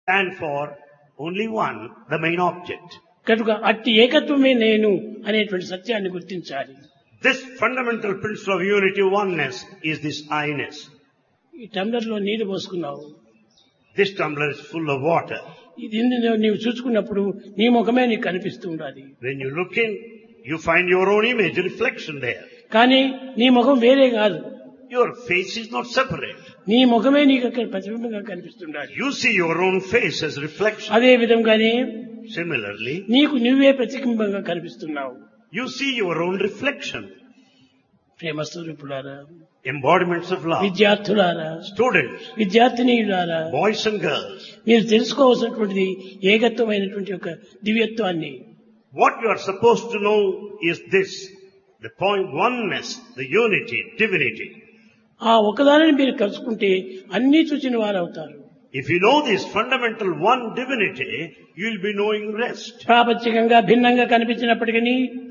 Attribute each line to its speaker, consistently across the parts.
Speaker 1: stand for only one, the main object.
Speaker 2: కనుక అట్టి ఏకత్వమే నేను అనేటువంటి సత్యాన్ని గుర్తించాలి.
Speaker 1: This fundamental principle of unity, oneness, is this I-ness.
Speaker 2: ఈ టంబ్లర్లో నీళ్లు పోసుకున్నావు.
Speaker 1: This tumbler is full of water.
Speaker 2: ఇది నీవు చూసుకున్నప్పుడు నీ ముఖమే నీకు కనిపిస్తూ ఉండాలి.
Speaker 1: When you look in, you find your own image, reflection there.
Speaker 2: కానీ నీ ముఖం వేరే కాదు.
Speaker 1: Your face is not separate.
Speaker 2: నీ ముఖమే నీకు అక్కడ ప్రతిబింబంగా కనిపిస్తుండాలి.
Speaker 1: You see your own face as reflection.
Speaker 2: అదే విధంగానే
Speaker 1: Similarly,
Speaker 2: నీకు నువ్వే ప్రతిబింబంగా కనిపిస్తున్నావు.
Speaker 1: you see your own reflection.
Speaker 2: ప్రేమ స్వరూపులారా,
Speaker 1: Embodiments of love.
Speaker 2: విద్యార్థులారా,
Speaker 1: Students,
Speaker 2: విద్యార్థినీయులారా,
Speaker 1: boys and girls,
Speaker 2: మీరు తెలుసుకోవాల్సినటువంటిది ఏకత్వమైనటువంటి ఒక దివ్యత్వాన్ని.
Speaker 1: what you are supposed to know is this, the point oneness, the unity, divinity.
Speaker 2: ఆ ఒకదానిని మీరు కలుసుకుంటే అన్నీ చూసిన వారు అవుతారు.
Speaker 1: If you know this fundamental one divinity, you will be knowing rest.
Speaker 2: ప్రాపంచికంగా భిన్నంగా కనిపించినప్పటికీ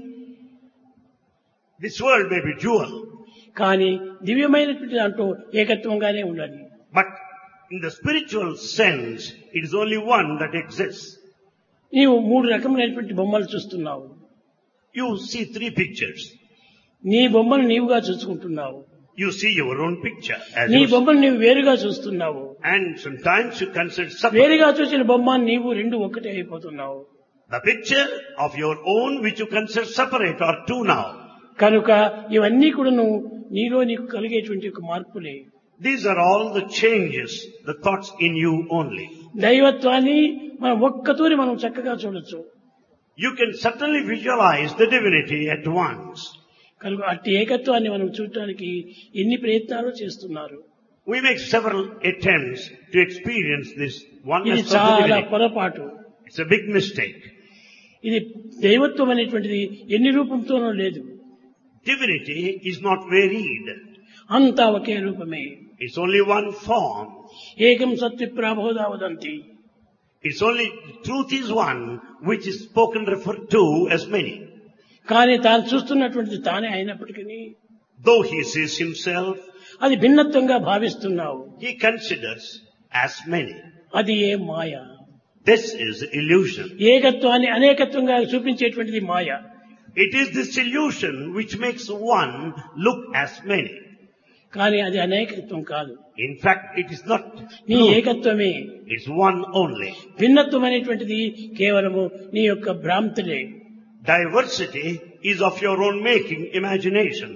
Speaker 1: This world may be dual,
Speaker 2: కానీ దివ్యమైనటువంటి దాంట్లో ఏకత్వంగానే ఉండాలి.
Speaker 1: but in the spiritual sense, it is only one that exists.
Speaker 2: నీవు మూడు రకములైనటువంటి బొమ్మలు చూస్తున్నావు.
Speaker 1: You see three pictures.
Speaker 2: నీ బొమ్మను నీవుగా చూసుకుంటున్నావు.
Speaker 1: You see your own picture. As
Speaker 2: నీ
Speaker 1: you
Speaker 2: బొమ్మను నీవు వేరుగా చూస్తున్నావు.
Speaker 1: and sometimes you consider separate.
Speaker 2: వేరుగా చూసిన బొమ్మ నీవు రెండు ఒకటే అయిపోతున్నావు.
Speaker 1: The picture of your own which you consider separate are two now.
Speaker 2: కనుక ఇవన్నీ కూడా నీలో నీకు కలిగేటువంటి ఒక మార్పులే.
Speaker 1: These are all the changes, the thoughts in you only.
Speaker 2: దైవత్వాన్ని మనం ఒక్కతూరి మనం చక్కగా చూడొచ్చు.
Speaker 1: You can certainly visualize the divinity at once.
Speaker 2: కనుక అట్టి ఏకత్వాన్ని మనం చూడటానికి ఎన్ని ప్రయత్నాలు చేస్తున్నారు.
Speaker 1: We make several attempts to experience this
Speaker 2: ఇది
Speaker 1: oneness of the
Speaker 2: చాలా
Speaker 1: divinity.
Speaker 2: పొరపాటు.
Speaker 1: It's a big mistake.
Speaker 2: ఇది దైవత్వం అనేటువంటిది ఎన్ని రూపంతోనూ లేదు.
Speaker 1: Divinity is not varied.
Speaker 2: అంతా ఒకే రూపమే.
Speaker 1: It's only one form.
Speaker 2: ఏకం సత్విప్రాబోధా వదంతి.
Speaker 1: It's only, truth is one, which is spoken, referred to as many.
Speaker 2: కానీ తాను చూస్తున్నటువంటిది తానే అయినప్పటికీ
Speaker 1: Though he sees himself,
Speaker 2: అది భిన్నత్వంగా భావిస్తున్నావు.
Speaker 1: he considers as many.
Speaker 2: అది ఏ మాయ.
Speaker 1: This is illusion.
Speaker 2: ఏకత్వాన్ని అనేకత్వంగా చూపించేటువంటిది మాయ.
Speaker 1: It is this illusion which makes one look as many.
Speaker 2: కానీ అది అనేకత్వం కాదు.
Speaker 1: In fact, it is not
Speaker 2: నీ
Speaker 1: true.
Speaker 2: ఏకత్వమే.
Speaker 1: It's one only.
Speaker 2: భిన్నత్వం అనేటువంటిది కేవలము నీ యొక్క భ్రాంతులే.
Speaker 1: Diversity is of your own making, imagination.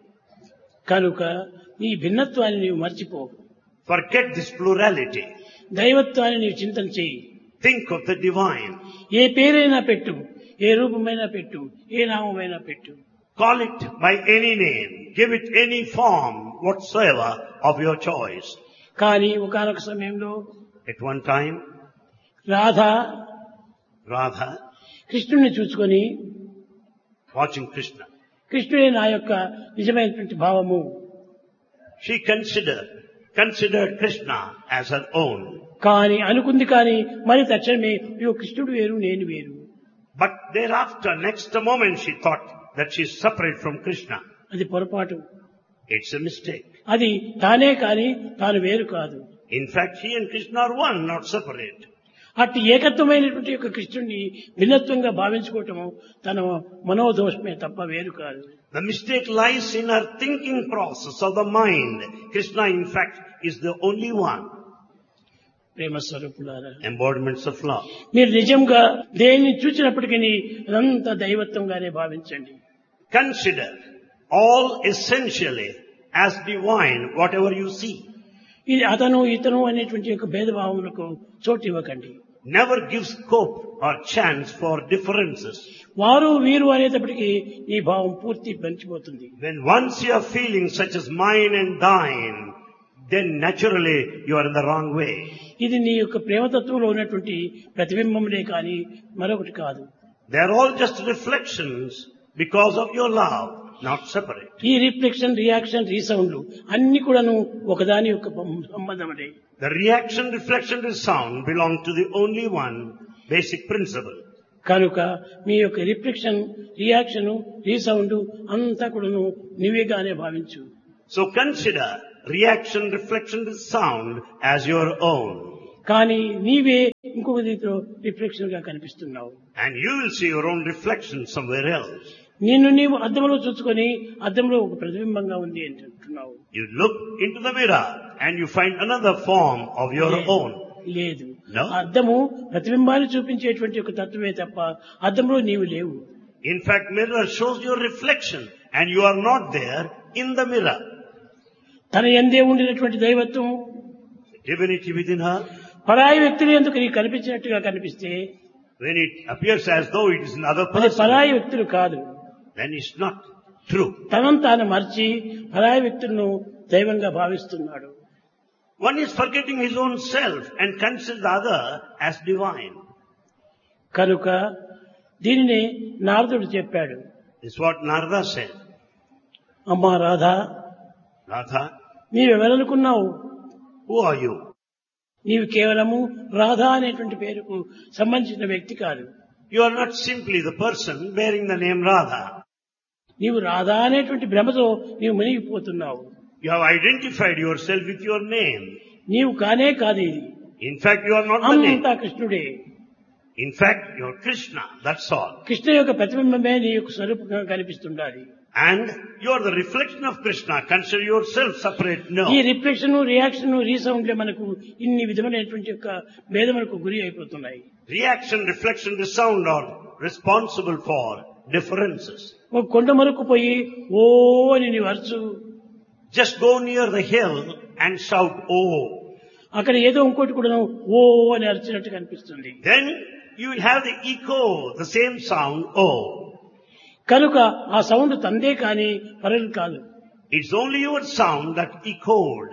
Speaker 2: కనుక నీ భిన్నత్వాన్ని నీవు మర్చిపో.
Speaker 1: Forget this plurality.
Speaker 2: దైవత్వాన్ని నీవు చింతన చేయి.
Speaker 1: Think of the divine.
Speaker 2: ఏ పేరైనా పెట్టు, ఏ రూపమైనా పెట్టు, ఏ నామమైనా పెట్టు.
Speaker 1: Call it by any name. Give it any form whatsoever of your choice.
Speaker 2: కానీ ఒకానొక సమయంలో
Speaker 1: At one time,
Speaker 2: Radha
Speaker 1: Radha,
Speaker 2: కృష్ణుడిని చూసుకొని
Speaker 1: watching Krishna,
Speaker 2: కృష్ణుడే నా యొక్క నిజమైనటువంటి భావము.
Speaker 1: she considered Krishna as her own.
Speaker 2: కానీ అనుకుంది కానీ మరి తక్షణమే ఇగో కృష్ణుడు వేరు నేను వేరు.
Speaker 1: But thereafter, next moment, she thought that she is separate from Krishna.
Speaker 2: అది పొరపాటు.
Speaker 1: It's a mistake.
Speaker 2: అది తానే కానీ తాను వేరు కాదు.
Speaker 1: In fact, he and Krishna are one, not separate.
Speaker 2: అట్టి ఏకత్వమైనటువంటి యొక్క కృష్ణుడిని భిన్నత్వంగా భావించుకోవటము తన మనోదోషమే తప్ప వేరు కాదు.
Speaker 1: The mistake lies in her thinking process of the mind. Krishna, in fact, is the only one.
Speaker 2: ప్రేమ స్వరూపులారా,
Speaker 1: Embodiments of love.
Speaker 2: మీరు నిజంగా దేన్ని చూసినప్పటికీ అదంతా దైవత్వంగానే భావించండి.
Speaker 1: Consider all essentially as divine, whatever you see.
Speaker 2: ఇది అతను ఇతను అనేటువంటి యొక్క భేదభావములకు చోటు ఇవ్వకండి.
Speaker 1: Never give scope or chance for differences.
Speaker 2: వారు వీరు అనేటప్పటికీ ఈ భావం పూర్తి పెంచిపోతుంది.
Speaker 1: When once you are feeling such as mine and thine, then naturally you are in the wrong way.
Speaker 2: ఇది నీ యొక్క ప్రేమతత్వంలో ఉన్నటువంటి ప్రతిబింబములే కానీ మరొకటి కాదు.
Speaker 1: They are all just reflections because of your love, not separate.
Speaker 2: ఈ రిఫ్లెక్షన్, రియాక్షన్, రీసౌండ్లు అన్ని కూడాను ఒకదాని యొక్క సంబంధములే.
Speaker 1: The reaction, reflection, and sound belong to the only one basic principle.
Speaker 2: కనుక మీ యొక్క రిఫ్లెక్షన్, రియాక్షన్, రీసౌండ్ అంతా కూడాను నీవేగానే భావించు.
Speaker 1: So consider reaction, reflection, and sound as your own.
Speaker 2: కానీ నీవే ఇంకొక రీతిలో రిఫ్లెక్షన్ గా కనిపిస్తున్నావు.
Speaker 1: And you will see your own reflection somewhere else.
Speaker 2: నిన్ను నీవు అద్దంలో చూసుకొని అద్దంలో ఒక ప్రతిబింబంగా ఉంది అని చెప్తున్నావు.
Speaker 1: You look into the mirror and you find another form of your own.
Speaker 2: లేదు,
Speaker 1: No?
Speaker 2: అద్దము ప్రతిబింబాన్ని చూపించేటువంటి ఒక తత్వమే తప్ప అద్దంలో నీవు లేవు.
Speaker 1: In fact, mirror shows your reflection and you are not there in the mirror.
Speaker 2: తన యందే ఉండినటువంటి దైవత్వం
Speaker 1: Divinity within her,
Speaker 2: పరాయి వ్యక్తులు ఎందుకు నీకు కనిపించినట్టుగా కనిపిస్తే
Speaker 1: when it appears as though it is another
Speaker 2: అది
Speaker 1: person,
Speaker 2: పరాయి వ్యక్తులు కాదు.
Speaker 1: then it's not true.
Speaker 2: తనను తాను మర్చి పరాయి వ్యక్తులను దైవంగా భావిస్తున్నాడు.
Speaker 1: One is forgetting his own self and considers the other as divine.
Speaker 2: కనుక దీనిని నారదుడు చెప్పాడు.
Speaker 1: This is what Narada said.
Speaker 2: అమ్మా Radha,
Speaker 1: Radha,
Speaker 2: నీవెవరనుకున్నావు?
Speaker 1: who are you?
Speaker 2: నీవు కేవలము రాధా అనేటువంటి పేరుకు సంబంధించిన వ్యక్తి కాదు.
Speaker 1: You are not simply the person bearing the name Radha.
Speaker 2: నీవు రాధా అనేటువంటి భ్రమతో నీవు మునిగిపోతున్నావు.
Speaker 1: You have identified yourself with your name.
Speaker 2: నీవు కానే కాదు ఇది.
Speaker 1: In fact, you are not the name.
Speaker 2: అంతా కృష్ణుడే.
Speaker 1: In fact, you are Krishna. That's all.
Speaker 2: Krishna యొక్క ప్రతిబింబమే నీ యొక్క స్వరూపంగా కనిపిస్తుండాలి.
Speaker 1: And you are the reflection of Krishna. Consider yourself separate. No.
Speaker 2: ఈ రిఫ్లెక్షన్, రియాక్షన్, రీసౌండ్లే మనకు ఇన్ని విధమైనటువంటి యొక్క భేదములకు గురి అయిపోతున్నాయి.
Speaker 1: Reaction, reflection, the sound are responsible for differences.
Speaker 2: ఒక కొండ మరకు పోయి ఓ అని నీవు అరచు,
Speaker 1: Just go near the hill and shout, oh.
Speaker 2: అక్కడ ఏదో ఇంకోటి కూడా ఓ అని అరిచినట్టు కనిపిస్తుంది.
Speaker 1: Then you will have the echo, the same sound, oh.
Speaker 2: కనుక ఆ సౌండ్ తందే కాని పరులు కాదు.
Speaker 1: It's only your sound that echoed.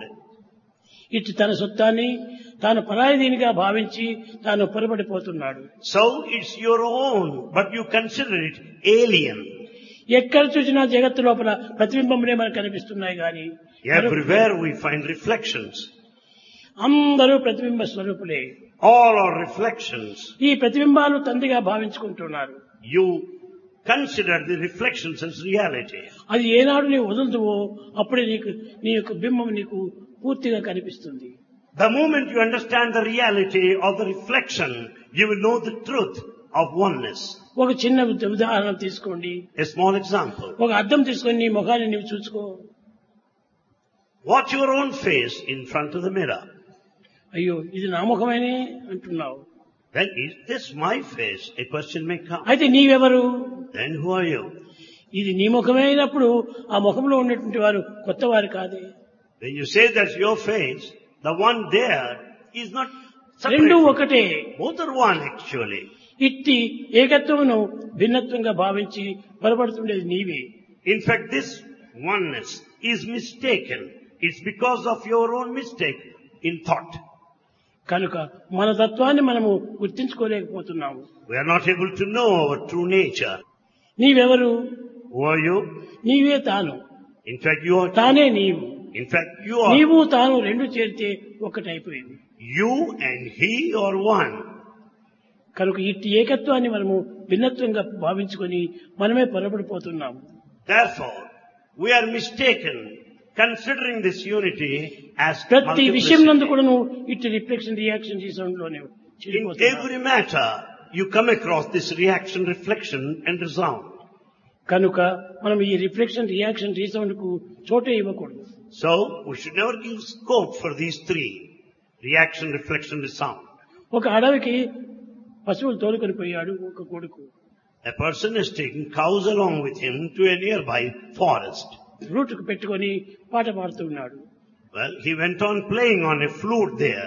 Speaker 2: ఇటు తన సొత్తాన్ని తాను పరాయిదీనిగా భావించి తాను పొరపడిపోతున్నాడు.
Speaker 1: So it's your own, but you consider it alien.
Speaker 2: ఎక్కడ చూసినా జగత్తు లోపల ప్రతిబింబములే మనకు కనిపిస్తున్నాయి గాని
Speaker 1: Everywhere we find reflections.
Speaker 2: అందరూ ప్రతిబింబ స్వరూపులే.
Speaker 1: All are reflections.
Speaker 2: ఈ ప్రతిబింబాలు తండ్రిగా భావించుకుంటున్నారు.
Speaker 1: You consider the reflections as reality.
Speaker 2: అది ఏనాడు నీవు వదులుతువో అప్పుడే నీ యొక్క బింబం నీకు పూర్తిగా కనిపిస్తుంది.
Speaker 1: The moment you understand the reality of the reflection, you will know the truth of oneness.
Speaker 2: ఒక చిన్న ఉదాహరణ తీసుకోండి.
Speaker 1: A small example.
Speaker 2: ఒక అద్దం తీసుకొని నీ ముఖాన్ని నీవు చూసుకో.
Speaker 1: Watch your own face in front of the mirror.
Speaker 2: అయ్యో ఇది నా ముఖమేనే అంటున్నావు.
Speaker 1: Then is this my face? A question may come.
Speaker 2: అయితే నీవెవరు?
Speaker 1: Then who are you?
Speaker 2: ఇది నీ ముఖమే అయినప్పుడు ఆ ముఖంలో ఉన్నటువంటి వారు కొత్త వారు కాదే.
Speaker 1: When you say that's your face, the one there is not
Speaker 2: రెండు
Speaker 1: separate.
Speaker 2: ఒకటే.
Speaker 1: Both are one actually.
Speaker 2: ఇట్టి ఏకత్వమును భిన్నత్వంగా భావించి పొరపడుతుండేది నీవే.
Speaker 1: In fact, this oneness is mistaken. It's because of your own mistake in thought.
Speaker 2: కనుక మన తత్వాన్ని మనము గుర్తించుకోలేకపోతున్నాము.
Speaker 1: We are not able to know our true nature.
Speaker 2: నీవెవరు?
Speaker 1: Who are you?
Speaker 2: నీవే తాను,
Speaker 1: In fact, you are.
Speaker 2: తానే నీవు.
Speaker 1: In fact, you are.
Speaker 2: నీవు తాను రెండు చేరితే ఒక్కటైపోయింది.
Speaker 1: You and he are one.
Speaker 2: కనుక ఇట్టి ఏకత్వాన్ని మనము భిన్నత్వంగా భావించుకొని మనమే పొరపడిపోతున్నాము.
Speaker 1: Therefore, we are mistaken considering this unity as
Speaker 2: ప్రతి విషయం నందు
Speaker 1: multiplicity.
Speaker 2: కూడాను ఇట్టి రిఫ్లెక్షన్, రియాక్షన్, రీసౌండ్ లోనే
Speaker 1: In every matter, you come across this reaction, reflection and resound.
Speaker 2: కనుక మనం ఈ రిఫ్లెక్షన్, రియాక్షన్, రీసౌండ్ కు చోటే ఇవ్వకూడదు.
Speaker 1: So, we should never give scope for these three. Reaction, reflection, resound.
Speaker 2: ఒక అడవికి పశువులు తోలుకొని పోయాడు ఒక కొడుకు.
Speaker 1: A person is taking cows along with him to a nearby forest.
Speaker 2: రూటుకు పెట్టుకొని పాట పాడుతున్నాడు.
Speaker 1: Well, he went on playing on a flute there.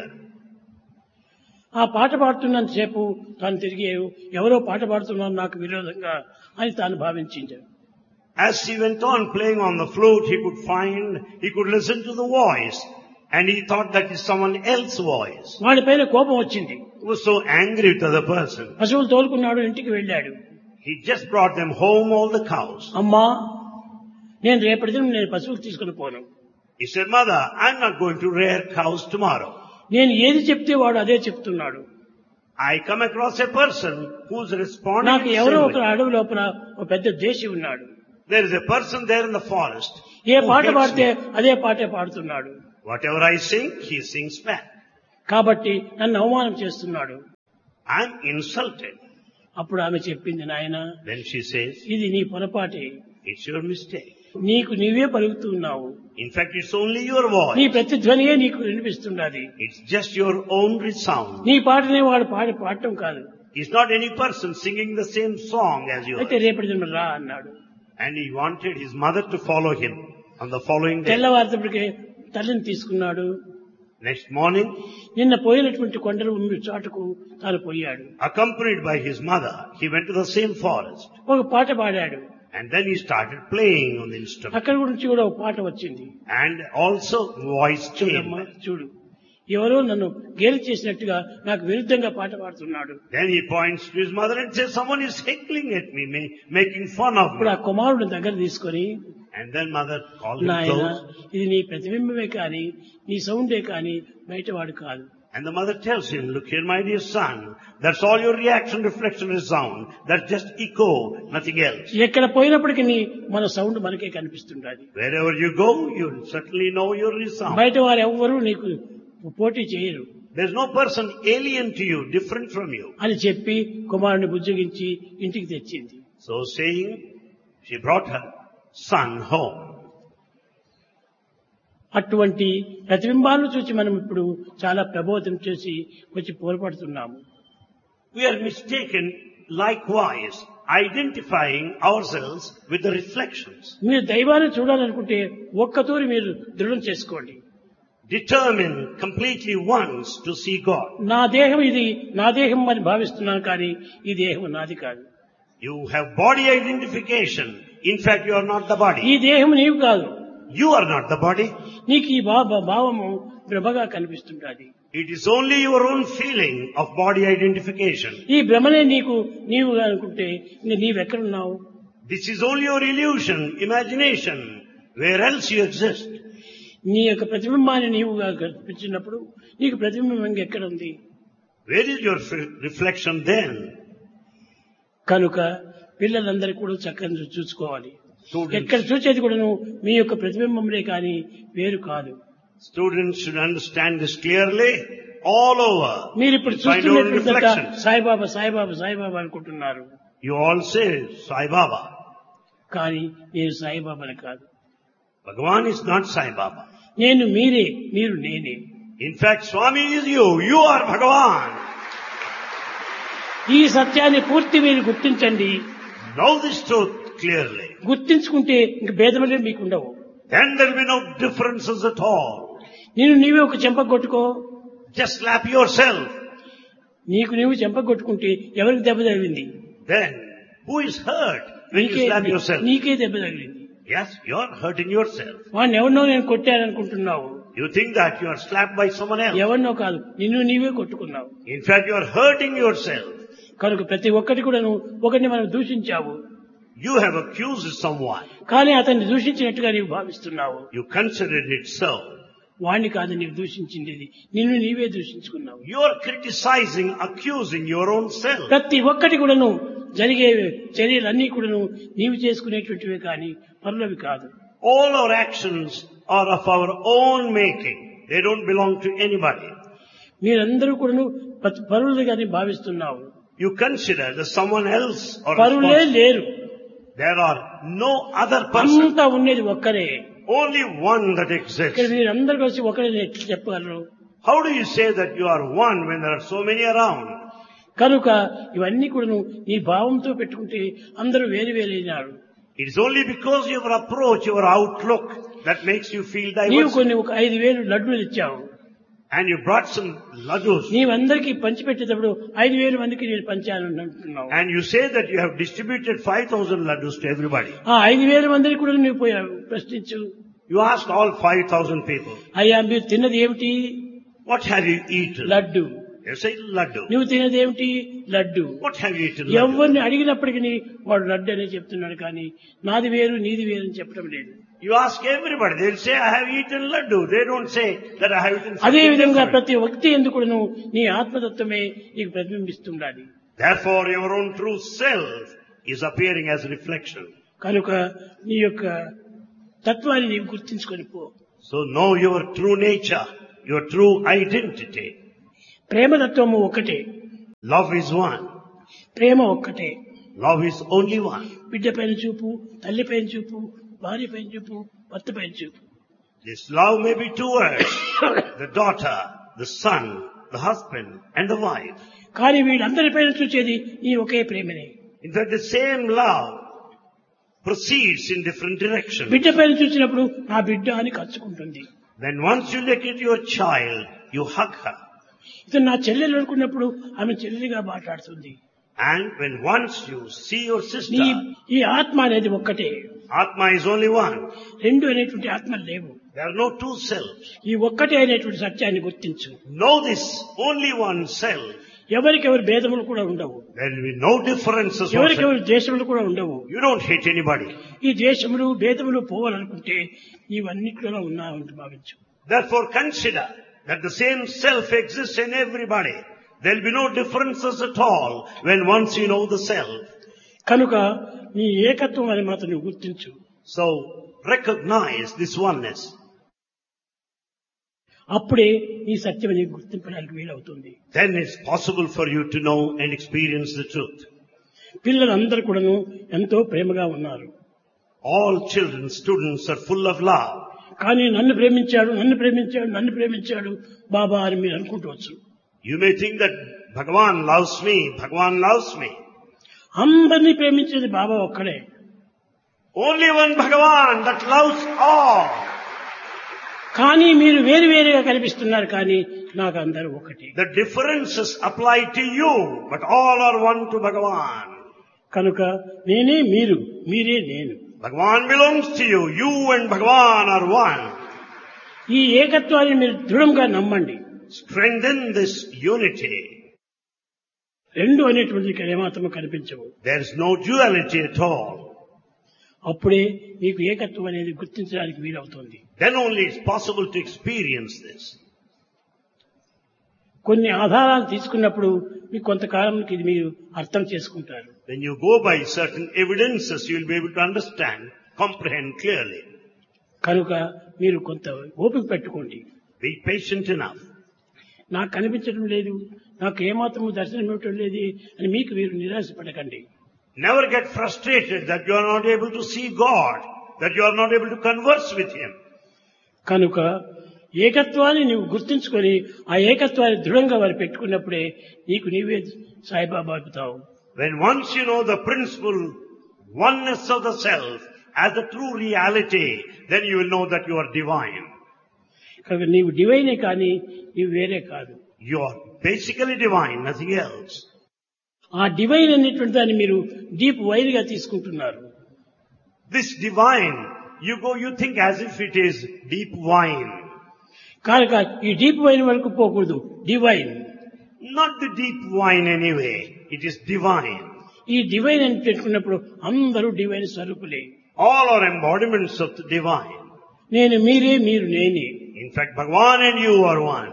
Speaker 2: ఆ పాట పాడుతున్నంతసేపు తాను తిరిగి ఎవరో పాట పాడుతున్నారు నాకు విరోధంగా అని తాను భావించాడు.
Speaker 1: As he went on playing on the flute, he could listen to the voice, and he thought that is someone else's voice.
Speaker 2: వాడిపైన కోపం వచ్చింది.
Speaker 1: He was so angry with the other person.
Speaker 2: పశువులు తోలుకున్నాడు, ఇంటికి వెళ్ళాడు.
Speaker 1: He just brought them home, all the cows.
Speaker 2: అమ్మా, నేను రేపటి దినం నేను పశువులు తీసుకుని పోను.
Speaker 1: He said, Mother, I'm not going to rear cows tomorrow.
Speaker 2: నేను ఏది చెప్తే వాడు అదే చెప్తున్నాడు.
Speaker 1: I come across a person who's responding
Speaker 2: నాకు
Speaker 1: the
Speaker 2: ఎవరో
Speaker 1: same
Speaker 2: ఒక
Speaker 1: way.
Speaker 2: అడవి లోపల ఒక పెద్ద దేశి ఉన్నాడు.
Speaker 1: There is a person there in the forest.
Speaker 2: A
Speaker 1: who
Speaker 2: పాట
Speaker 1: hates
Speaker 2: పాడితే
Speaker 1: me.
Speaker 2: అదే పాటే పాడుతున్నాడు.
Speaker 1: Whatever I sing, he sings back.
Speaker 2: కాబట్టి నన్ను అవమానం చేస్తున్నాడు.
Speaker 1: I am insulted.
Speaker 2: అప్పుడు ఆమె చెప్పింది, నాయన
Speaker 1: Then she says,
Speaker 2: ఇది నీ పొరపాటే,
Speaker 1: it's your mistake.
Speaker 2: నీకు నీవే పలుకుతున్నావు,
Speaker 1: In fact, it's only your
Speaker 2: నీ
Speaker 1: voice.
Speaker 2: ప్రతిధ్వనియే నీకు వినిపిస్తున్నది,
Speaker 1: It's just your own resound.
Speaker 2: నీ పాటనే వాడు పాడటం కాదు.
Speaker 1: It's not any person singing the same song as
Speaker 2: అయితే
Speaker 1: yours.
Speaker 2: రేపటి దినం రా అన్నాడు.
Speaker 1: And he wanted his mother to follow him on the following day.
Speaker 2: తెల్లవారితప్పటికే తల్లిని తీసుకున్నాడు.
Speaker 1: Next morning,
Speaker 2: నిన్న పోయినటువంటి కొండలు ఉన్న చాటుకు తాను పోయాడు.
Speaker 1: accompanied by his mother, he went to the same forest.
Speaker 2: ఒక పాట పాడాడు.
Speaker 1: And then he started playing on the instrument.
Speaker 2: అక్కడి గురించి కూడా ఒక పాట వచ్చింది.
Speaker 1: And also voice
Speaker 2: చూడమ్మా
Speaker 1: changed.
Speaker 2: చూడు, ఎవరో నన్ను గేలి చేసినట్టుగా నాకు విరుద్ధంగా పాట పాడుతున్నాడు.
Speaker 1: Then he points to his mother and says, someone is heckling at me, making fun of
Speaker 2: ఇప్పుడు
Speaker 1: me.
Speaker 2: ఆ కుమారుడు దగ్గర తీసుకొని,
Speaker 1: And then mother called him
Speaker 2: నాయన
Speaker 1: close.
Speaker 2: ఇది నీ ప్రతిబింబమే కానీ నీ సౌండే కానీ బయటవాడు కాదు.
Speaker 1: And the mother tells him, look here, my dear son, that's all your reaction, reflection, resound. That's just echo, nothing else.
Speaker 2: ఎక్కడ పోయినప్పటికీ మన సౌండ్ మనకే కనిపిస్తుండాలి.
Speaker 1: Wherever you go, you'll certainly know your resound.
Speaker 2: బయట వారు ఎవ్వరూ నీకు పోటీ చేయరు
Speaker 1: There's no person alien to you, different from you.
Speaker 2: అని చెప్పి కుమారుని బుజ్జగించి ఇంటికి తెచ్చింది.
Speaker 1: So saying, she brought her son home.
Speaker 2: అటువంటి ప్రతిబింబాలను చూసి మనం ఇప్పుడు చాలా ప్రబోధం చేసి వచ్చి పోరాడుతున్నాము.
Speaker 1: We are mistaken likewise, identifying ourselves with the reflections.
Speaker 2: మీరు దైవాన్ని చూడాలనుకుంటే ఒక్కతూరి మీరు దృఢం చేసుకోండి.
Speaker 1: Determine completely once to see God.
Speaker 2: నా దేహం ఇది నా దేహం అని భావిస్తున్నాను, కానీ ఈ దేహం నాది కాదు.
Speaker 1: You have body identification. In fact, you are not the
Speaker 2: ఈ
Speaker 1: body.
Speaker 2: దేహం నీవు కాదు.
Speaker 1: You are not the body.
Speaker 2: నీకు ఈ భావము భ్రమగా కనిపిస్తుంటుంది.
Speaker 1: It is only your own feeling of body identification.
Speaker 2: ఈ భ్రమనే నీవు అనుకుంటే ఇంక నీవెక్కడున్నావు?
Speaker 1: This is only your illusion, imagination. Where else you exist?
Speaker 2: నీ యొక్క ప్రతిబింబాన్ని నీవుగా కనిపించినప్పుడు నీకు ప్రతిబింబం ఎక్కడ ఉంది?
Speaker 1: Where is your reflection then?
Speaker 2: కనుక పిల్లలందరూ కూడా చక్కగా చూసుకోవాలి.
Speaker 1: Students,
Speaker 2: ఎక్కడ చూసేది కూడాను మీ యొక్క ప్రతిబింబంలే కానీ వేరు కాదు.
Speaker 1: students should understand this clearly. All over,
Speaker 2: మీరు ఇప్పుడు
Speaker 1: find your own
Speaker 2: చూస్తున్నటువంటి
Speaker 1: reflections.
Speaker 2: సాయిబాబా సాయిబాబా సాయిబాబా అనుకుంటున్నారు,
Speaker 1: You all say Sai Baba.
Speaker 2: కానీ నేను సాయిబాబాని కాదు.
Speaker 1: Bhagavan is not Sai Baba.
Speaker 2: నేను మీరే, మీరు నేనే.
Speaker 1: In fact, Swami is you. You are Bhagavan.
Speaker 2: ఈ సత్యాన్ని పూర్తి మీరు గుర్తించండి.
Speaker 1: Know this truth clearly.
Speaker 2: గుర్తించుకుంటే ఇంక భేదములే మీకు ఉండవు.
Speaker 1: Then there will be no differences at all.
Speaker 2: నీవే ఒక చెంప కొట్టుకో.
Speaker 1: Just slap yourself.
Speaker 2: నీవు చెంప కొట్టుకుంటే ఎవరికి దెబ్బ తగిలింది?
Speaker 1: Then, who is hurt when you slap yourself?
Speaker 2: నీకే దెబ్బ తగిలింది.
Speaker 1: Yes, you are hurting yourself.
Speaker 2: వాడిని ఎవరినో నేను కొట్టాననుకుంటున్నావు.
Speaker 1: You think that you are slapped by someone else.
Speaker 2: ఎవరినో కాదు, నీవే కొట్టుకున్నావు.
Speaker 1: In fact, you are hurting yourself.
Speaker 2: కనుక ప్రతి ఒక్కటి కూడా ఒకరిని మనం దూషించావు.
Speaker 1: You have accused someone.
Speaker 2: కానీ అతన్ని దూషించినట్టుగా నీవు భావిస్తున్నావు.
Speaker 1: You considered it so.
Speaker 2: వాణ్ణి కాదు నీవు దూషించింది, నీవే దూషించుకున్నావు.
Speaker 1: You are criticizing, accusing your own self.
Speaker 2: ప్రతి ఒక్కటి కూడాను జరిగే చర్యలన్నీ కూడాను నీవు చేసుకునేటువంటివే కానీ పరులవి కాదు.
Speaker 1: All our actions are of our own making. They don't belong to anybody.
Speaker 2: మీరందరూ కూడాను పరులుగానే భావిస్తున్నావు.
Speaker 1: You consider that someone else or
Speaker 2: పరులే లేరు.
Speaker 1: There are no other person.
Speaker 2: అంతా ఉండేది ఒక్కరే.
Speaker 1: Only one that
Speaker 2: ఇక్కడ
Speaker 1: exists.
Speaker 2: మీరందరూ కలిసి ఒకరిని ఎట్లా చెప్పగలరు?
Speaker 1: How do you say that you are one when there are so many around?
Speaker 2: కనుక ఇవన్నీ కూడాను నీ భావంతో పెట్టుకుంటే అందరూ వేరు వేరైనారు.
Speaker 1: It is only because your approach, your outlook that makes you feel
Speaker 2: నీవు
Speaker 1: diverse.
Speaker 2: కొన్ని ఒక 5,000 లడ్డూలు ఇచ్చావు.
Speaker 1: And you brought some laddus.
Speaker 2: నీవందరికీ పంచిపెట్టేటప్పుడు 5,000 మందికి నేను పంచాలని అంటున్నావు.
Speaker 1: And you say that you have distributed 5,000 laddus to everybody.
Speaker 2: ఆ 5,000 మందికి కూడా నువ్వు పోయి ప్రశ్నించు.
Speaker 1: You asked all 5,000 people,
Speaker 2: అయ్యా మీరు తిన్నది ఏమిటి?
Speaker 1: what have you eaten?
Speaker 2: Laddu.
Speaker 1: You say laddu.
Speaker 2: నువ్వు తినది ఏమిటి? Laddu.
Speaker 1: What have you eaten? Laddu.
Speaker 2: ఎవరిని అడిగినప్పటికీ వాడు లడ్డు అనే చెప్తున్నాడు, కానీ నాది వేరు నీది వేరు అని చెప్పడం లేదు.
Speaker 1: You ask everybody, they'll say, I have eaten laddu. They don't say that I have eaten
Speaker 2: అదే
Speaker 1: something
Speaker 2: విధంగా
Speaker 1: different.
Speaker 2: ప్రతి వ్యక్తి ఎందుకు నీ ఆత్మతత్వమే నీకు ప్రతిబింబిస్తుండాలి.
Speaker 1: Therefore, your own true self is appearing as reflection.
Speaker 2: కనుక నీ యొక్క తత్వాన్ని నీవు గుర్తించుకొని పో.
Speaker 1: So know your true nature, your true identity.
Speaker 2: ప్రేమతత్వము ఒక్కటే,
Speaker 1: Love is one.
Speaker 2: ప్రేమ ఒక్కటే.
Speaker 1: Love is only one.
Speaker 2: బిడ్డ పైన చూపు, తల్లి పైన చూపు, భార్య పైన చూపు, భర్త పైన చూపు.
Speaker 1: This love may be towards the daughter, the son, the husband and the wife.
Speaker 2: కానీ వీళ్ళందరి పైన చూసేది ఈ ఒకే ప్రేమనే.
Speaker 1: In fact, the same love proceeds in different directions.
Speaker 2: బిడ్డ పైన చూసినప్పుడు నా బిడ్డ అని కలుసుకుంటుంది.
Speaker 1: When once you look at your child, you hug her.
Speaker 2: ఇతను నా చెల్లెలు అనుకున్నప్పుడు ఆమె చెల్లెలిగా మాట్లాడుతుంది.
Speaker 1: And when once you see your sister,
Speaker 2: ఈ ఆత్మ అనేది ఒక్కటే.
Speaker 1: Atma is only one.
Speaker 2: రెండు అనేటువంటి ఆత్మలు లేవు.
Speaker 1: There are no two selves.
Speaker 2: ఈ ఒక్కటే అనేటువంటి సత్యాన్ని గుర్తించు.
Speaker 1: Know this only one self.
Speaker 2: ఎవరికెవరి భేదములు కూడా ఉండవు.
Speaker 1: There will be no differences.
Speaker 2: ఎవరికెవరి ద్వేషములు కూడా ఉండవు.
Speaker 1: You don't hate anybody.
Speaker 2: ఈ ద్వేషములు భేదములు పోవాలనుకుంటే ఇవన్నిటిలో ఉన్నాయని భావించు.
Speaker 1: Therefore consider that the same self exists in everybody. There will be no differences at all when once you know the self.
Speaker 2: కనుక నీ ఏకత్వం అని మాత్రం నువ్వు గుర్తించు.
Speaker 1: So recognize this oneness.
Speaker 2: అప్పుడే ఈ సత్యం నీకు గుర్తింపడానికి వీలవుతుంది.
Speaker 1: Then it's possible for you to know and experience the truth.
Speaker 2: పిల్లలందరూ కూడాను ఎంతో ప్రేమగా ఉన్నారు.
Speaker 1: All children, students are full of love.
Speaker 2: కానీ నన్ను ప్రేమించాడు, నన్ను ప్రేమించాడు, నన్ను ప్రేమించాడు బాబా అని మీరు అనుకుంటవచ్చు.
Speaker 1: You may think that Bhagavan loves me, Bhagavan loves me.
Speaker 2: అందరినీ ప్రేమించేది బాబా ఒక్కడే.
Speaker 1: Only one Bhagavan that loves all.
Speaker 2: కానీ మీరు వేరు వేరుగా కనిపిస్తున్నారు, కానీ నాకు అందరూ ఒకటి.
Speaker 1: The differences apply to you, but all are one to Bhagavan.
Speaker 2: కనుక నేనే మీరు, మీరే నేను.
Speaker 1: Bhagavan belongs to you. You and Bhagavan are one.
Speaker 2: ఈ ఏకత్వాన్ని మీరు దృఢంగా నమ్మండి.
Speaker 1: Strengthen this unity.
Speaker 2: రెండు అనేటువంటి ఇక్కడ ఏమాత్రం కనిపించవు.
Speaker 1: There is no duality at all.
Speaker 2: అప్పుడే మీకు ఏకత్వం అనేది గుర్తించడానికి వీలవుతుంది.
Speaker 1: Then only it's possible to experience this.
Speaker 2: కొన్ని ఆధారాలు తీసుకున్నప్పుడు మీకు కొంతకాలానికి ఇది మీరు అర్థం చేసుకుంటారు.
Speaker 1: When you go by certain evidences, you will be able to understand, comprehend clearly.
Speaker 2: కనుక మీరు కొంత ఓపిక పెట్టుకోండి.
Speaker 1: Be patient enough.
Speaker 2: నాకు కనిపించడం లేదు, నాకు ఏమాత్రము దర్శనం ఇవ్వటం లేదు అని మీకు మీరు నిరాశపడకండి.
Speaker 1: Never get frustrated that you are not able to see God, that you are not able to converse with Him.
Speaker 2: కనుక ఏకత్వాన్ని నువ్వు గుర్తించుకొని ఆ ఏకత్వాన్ని దృఢంగా వారు పెట్టుకున్నప్పుడే నీకు నీవే సాయిబాబా అవుతావు.
Speaker 1: When once you know the principle, oneness of the self as the true reality, then you will know that you are divine.
Speaker 2: కనుక నీవు డివైనే కానీ నీవు వేరే కాదు.
Speaker 1: You are basically divine, nothing else.
Speaker 2: ఆ డివైన్ అనేటువంటి దాన్ని మీరు డీప్ వైన్ గా తీసుకుంటున్నారు.
Speaker 1: This divine, you think as if it is deep wine.
Speaker 2: కనుక ఈ డీప్ వైన్ వరకు పోకూడదు, divine.
Speaker 1: Not the deep wine anyway, it is divine.
Speaker 2: ఈ డివైన్ అని పెట్టుకున్నప్పుడు అందరూ divine స్వరూపులే.
Speaker 1: All are embodiments of the divine.
Speaker 2: నేను మీరే, మీరు నేనే.
Speaker 1: In fact, Bhagavan and you are one.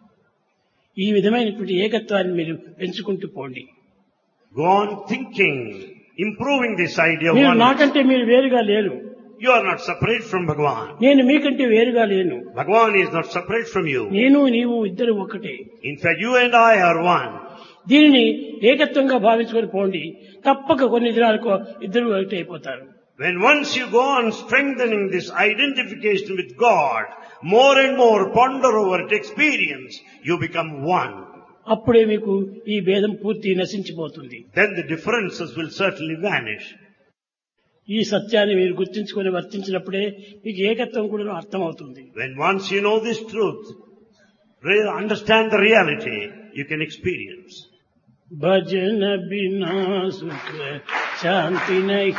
Speaker 2: ఈ విధమైనటువంటి ఏకత్వాన్ని మీరు పెంచుకుంటూ పోండి.
Speaker 1: Go on thinking, improving this idea of
Speaker 2: మీరు
Speaker 1: oneness.
Speaker 2: నాకంటే మీరు వేరుగా లేరు.
Speaker 1: You are not separate from Bhagavan.
Speaker 2: నేను మీకంటే వేరుగా లేను.
Speaker 1: Bhagavan is not separate from you.
Speaker 2: నేను నీవు ఇద్దరు ఒకటే.
Speaker 1: In fact, you and I are one.
Speaker 2: దీనిని ఏకత్వంగా భావించుకొని పోండి. తప్పక కొన్ని దినాలకు ఇద్దరు ఒకటి అయిపోతారు.
Speaker 1: When once you go on strengthening this identification with God, more and more ponder over it, experience, you become one.
Speaker 2: అప్పుడే మీకు ఈ భేదం పూర్తి నశించిపోతుంది.
Speaker 1: Then the differences will certainly vanish.
Speaker 2: ఈ సత్యాన్ని మీరు గుర్తించుకొని వర్తించినప్పుడే మీకు ఏకత్వం కూడా అర్థమవుతుంది.
Speaker 1: When once you know this truth, understand the reality, you can experience.
Speaker 2: భజన బినా సుఖ శాంతి నహి.